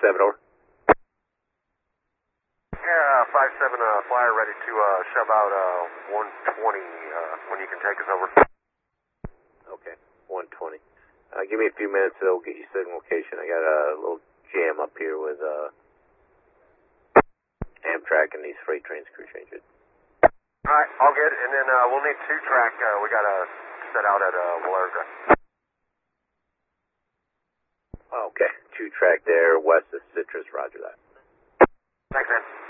5-7, over. Yeah, 5-7, flyer ready to shove out 120 when you can take us over. Okay, 120. Give me a few minutes, it'll get you signal location. I got a little jam up here with Amtrak and these freight trains crew changes. Alright, all good, and then we'll need 2-track, we gotta set out at Walerga. Okay, 2-track there, west of Citrus, roger that. Thanks, man.